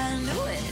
I knew it.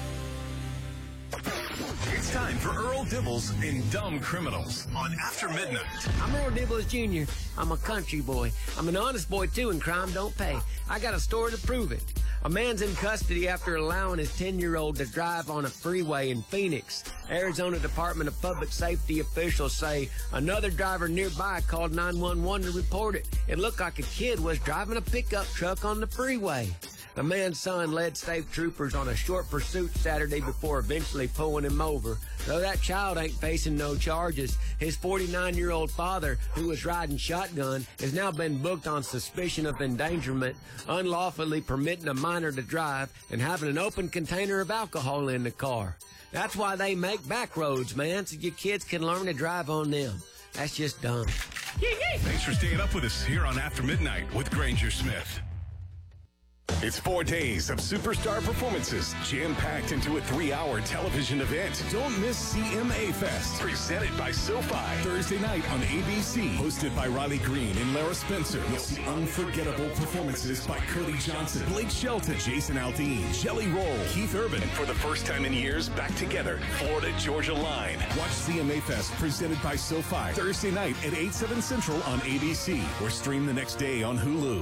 It's time for Earl Dibbles in Dumb Criminals on After Midnight. I'm Earl Dibbles Jr. I'm a country boy. I'm an honest boy, too, and crime don't pay. I got a story to prove it. A man's in custody after allowing his 10-year-old to drive on a freeway in Phoenix. Arizona Department of Public Safety officials say another driver nearby called 911 to report it. It looked like a kid was driving a pickup truck on the freeway. The man's son led state troopers on a short pursuit Saturday before eventually pulling him over. Though that child ain't facing no charges, his 49-year-old father, who was riding shotgun, has now been booked on suspicion of endangerment, unlawfully permitting a minor to drive, and having an open container of alcohol in the car. That's why they make back roads, man, so your kids can learn to drive on them. That's just dumb. Thanks for staying up with us here on After Midnight with Granger Smith. It's 4 days of superstar performances jam-packed into a 3-hour television event. Don't miss CMA Fest, presented by SoFi. Thursday night on ABC, hosted by Riley Green and Lara Spencer. You'll see unforgettable performances by Cody Johnson, Blake Shelton, Jason Aldean, Jelly Roll, Keith Urban, and for the first time in years, back together, Florida-Georgia Line. Watch CMA Fest, presented by SoFi, Thursday night at 8/7 Central on ABC, or stream the next day on Hulu.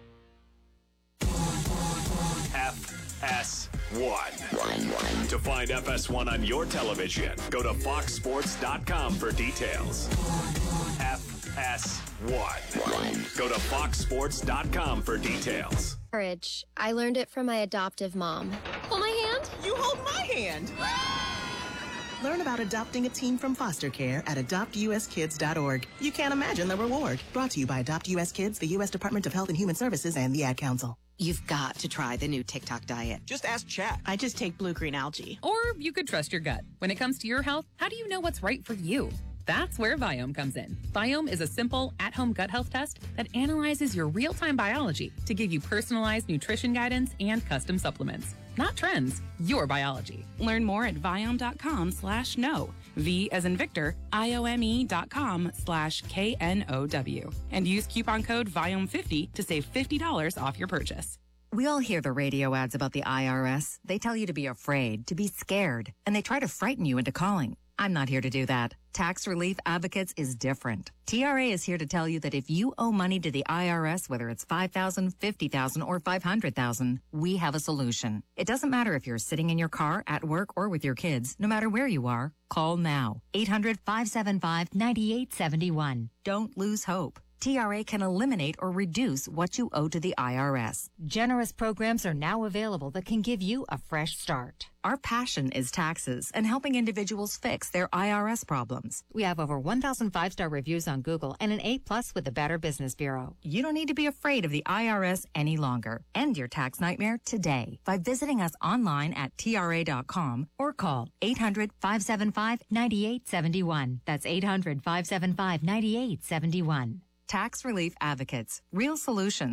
FS1. To find FS1 on your television, go to foxsports.com for details. FS1. Go to foxsports.com for details. Courage. I learned it from my adoptive mom. Hold my hand. You hold my hand. Learn about adopting a teen from foster care at adoptuskids.org. You can't imagine the reward. Brought to you by Adopt US Kids, the U.S. Department of Health and Human Services, and the Ad Council. You've got to try the new TikTok diet. Just ask Chat. I just take blue-green algae. Or you could trust your gut. When it comes to your health, how do you know what's right for you? That's where Viome comes in. Viome is a simple, at-home gut health test that analyzes your real-time biology to give you personalized nutrition guidance and custom supplements. Not trends, your biology. Learn more at Viome.com/know. V as in Victor, IOME.com/KNOW. And use coupon code VIOME50 to save $50 off your purchase. We all hear the radio ads about the IRS. They tell you to be afraid, to be scared, and they try to frighten you into calling. I'm not here to do that. Tax Relief Advocates is different. TRA is here to tell you that if you owe money to the IRS, whether it's $5,000, $50,000, or $500,000, we have a solution. It doesn't matter if you're sitting in your car, at work, or with your kids. No matter where you are, call now. 800-575-9871. Don't lose hope. TRA can eliminate or reduce what you owe to the IRS. Generous programs are now available that can give you a fresh start. Our passion is taxes and helping individuals fix their IRS problems. We have over 1,000 5-star reviews on Google and an A+ with the Better Business Bureau. You don't need to be afraid of the IRS any longer. End your tax nightmare today by visiting us online at TRA.com or call 800-575-9871. That's 800-575-9871. Tax Relief Advocates. Real solutions.